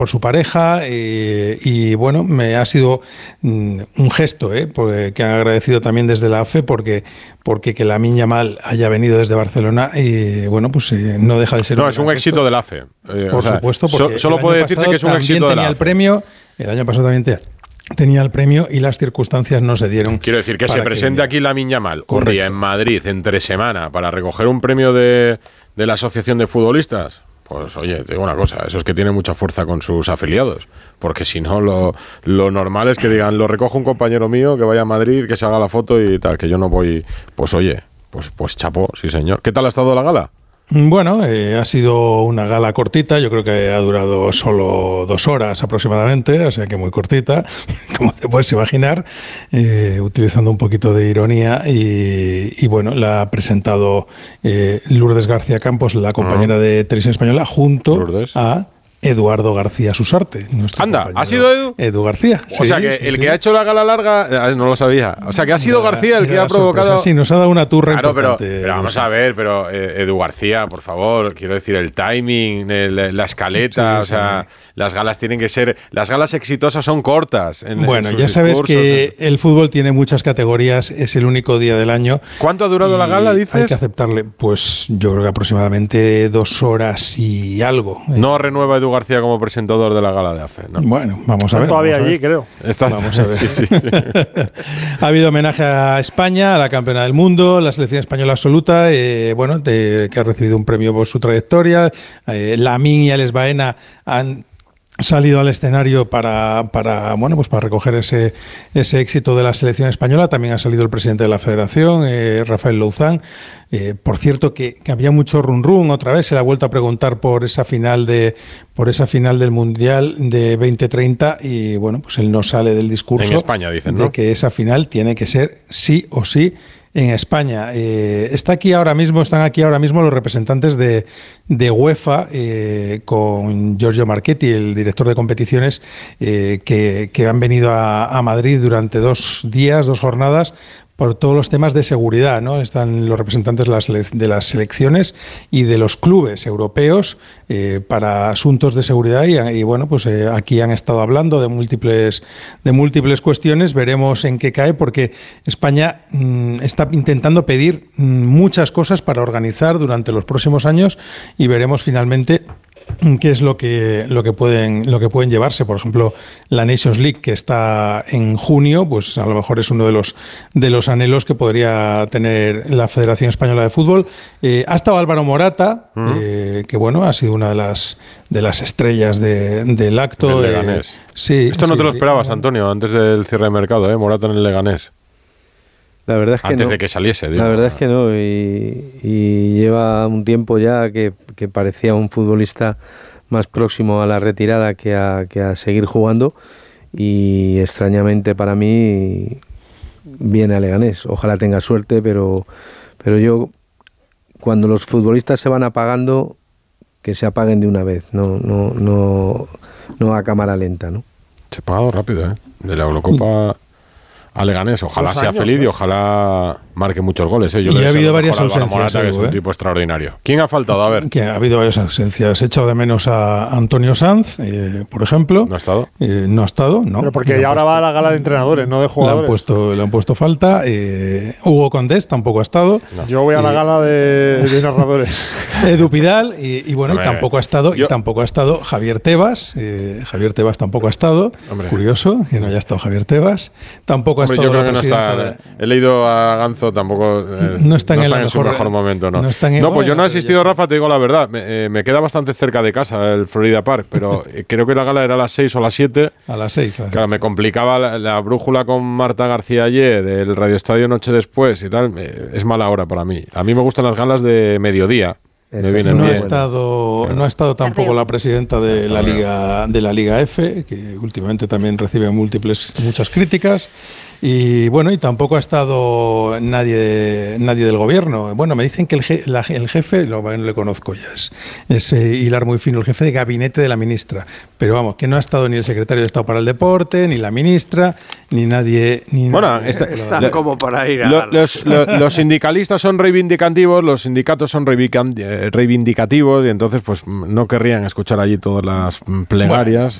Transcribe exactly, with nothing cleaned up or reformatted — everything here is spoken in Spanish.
por su pareja eh, y bueno, me ha sido mm, un gesto eh, porque, que han agradecido también desde la A F E porque, porque que Lamine Yamal haya venido desde Barcelona y bueno, pues eh, no deja de ser no, un es un gesto. éxito de la A F E. Eh, Por o sea, supuesto, porque so, solo el puede año decirse que es un también éxito de la tenía A el F E. premio, el año pasado también te, tenía el premio y las circunstancias no se dieron. Quiero decir que se presente que, aquí Lamine Yamal un día en Madrid, entre semana, para recoger un premio de, de la Asociación de Futbolistas. Pues oye, te digo una cosa, eso es que tiene mucha fuerza con sus afiliados, porque si no, lo, lo normal es que digan, lo recoge un compañero mío, que vaya a Madrid, que se haga la foto y tal, que yo no voy, pues oye, pues, pues chapó, sí señor. ¿Qué tal ha estado la gala? Bueno, eh, ha sido una gala cortita, yo creo que ha durado solo dos horas aproximadamente, o sea que muy cortita, como te puedes imaginar, eh, utilizando un poquito de ironía y, y bueno, la ha presentado eh, Lourdes García Campos, la compañera uh-huh. de Televisión Española, junto Lourdes. a Eduardo García Susarte. Anda, ¿ha sido Edu? Edu García. O sí, sea que sí, el sí. que ha hecho la gala larga, no lo sabía. O sea que ha sido Era, García el que ha provocado. Sorpresa. Sí, nos ha dado una turra claro, importante. Pero, pero vamos a ver, pero eh, Edu García, por favor, quiero decir, el timing, el, la escaleta, sí, o sea, sí. las galas tienen que ser. Las galas exitosas son cortas. En, bueno, en ya sabes que en... el fútbol tiene muchas categorías, es el único día del año. ¿Cuánto ha durado la gala, dices? Hay que aceptarle, pues yo creo que aproximadamente dos horas y algo. No renueva Edu García como presentador de la gala de A F E, ¿no? Bueno, vamos a ver. Todavía vamos a ver. allí, creo. Está, vamos a ver. Sí, sí, sí. Ha habido homenaje a España, a la campeona del mundo, la selección española absoluta, eh, bueno, de, que ha recibido un premio por su trayectoria. Eh, Lamine y Alex Baena han salido al escenario para, para bueno pues para recoger ese, ese éxito de la selección española. También ha salido el presidente de la Federación, eh, Rafael Louzán. Eh, por cierto, que, que había mucho run run otra vez. Se le ha vuelto a preguntar por esa final de por esa final del Mundial de veinte treinta y bueno, pues él no sale del discurso en España, dicen, ¿no? de que esa final tiene que ser sí o sí en España. Eh, está aquí ahora mismo, están aquí ahora mismo los representantes de, de UEFA eh, con Giorgio Marchetti, el director de competiciones, eh, que, que han venido a, a Madrid durante dos días, dos jornadas, por todos los temas de seguridad, ¿no? Están los representantes de las, de las selecciones y de los clubes europeos eh, para asuntos de seguridad y, y bueno, pues eh, aquí han estado hablando de múltiples de múltiples cuestiones. Veremos en qué cae, porque España mmm, está intentando pedir mmm, muchas cosas para organizar durante los próximos años y veremos finalmente qué es lo que lo que pueden lo que pueden llevarse. Por ejemplo, la Nations League, que está en junio, pues a lo mejor es uno de los de los anhelos que podría tener la Federación Española de Fútbol. Eh, ha estado Álvaro Morata, uh-huh. eh, que bueno, ha sido una de las de las estrellas de, del acto. Del Leganés. Eh, sí, Esto no sí, te lo esperabas, Antonio, antes del cierre de mercado, ¿eh? Morata en el Leganés. La verdad es que Antes no. de que saliese, digo. La verdad es que no, y, y lleva un tiempo ya que, que parecía un futbolista más próximo a la retirada que a, que a seguir jugando, y extrañamente para mí viene a Leganés. Ojalá tenga suerte, pero, pero yo, cuando los futbolistas se van apagando, que se apaguen de una vez, no, no, no, no a cámara lenta, ¿no? Se ha apagado rápido, ¿eh? De la Eurocopa a Leganés. Ojalá Dos sea años, feliz, ¿eh? Y ojalá marque muchos goles, ¿eh? Yo y le ha habido varias Álvaro ausencias. Morata, que es un ¿eh? tipo extraordinario. ¿Quién ha faltado? A ver. Que ha habido varias ausencias. He echado de menos a Antonio Sanz, eh, por ejemplo. ¿No ha estado? Eh, no ha estado, no. Pero porque ya ahora va a la gala de entrenadores, no de jugadores. Le han puesto, le han puesto falta. Eh, Hugo Condés tampoco ha estado. No. Yo voy a la gala de, de narradores. Edu Pidal, y, y bueno, Hombre, y tampoco ha estado, yo, y tampoco ha estado Javier Tebas. Eh, Javier Tebas tampoco ha estado. Hombre. Curioso que no haya estado Javier Tebas. Tampoco Hombre, ha estado. Yo creo que no está. De... He leído a Ganzo, tampoco. Eh, no está en, no el está en mejor, su mejor momento, ¿no? No, está en el, no pues bueno, yo no he asistido, ya Rafa, te digo la verdad. Me, eh, me queda bastante cerca de casa el Florida Park, pero creo que la gala era a las seis o a las siete. A las seis. Claro, me complicaba la, la brújula con Marta García ayer, el Radio Estadio noche después y tal. Eh, es mala hora para mí. A mí me gustan las galas de mediodía. Me vienen no, bien. ha estado, no ha estado tampoco la presidenta de la Liga de la Liga F, que últimamente también recibe múltiples muchas críticas. Y bueno, y tampoco ha estado nadie nadie del gobierno. Bueno, me dicen que el, je, la, el jefe, lo, no le conozco ya, es, es eh, hilar muy fino, el jefe de gabinete de la ministra. Pero vamos, que no ha estado ni el secretario de Estado para el Deporte, ni la ministra, ni nadie... Ni bueno, nadie, esta, Están lo, como para ir a lo, los, lo, los sindicalistas son reivindicativos, los sindicatos son reivindicativos y entonces pues no querrían escuchar allí todas las plegarias.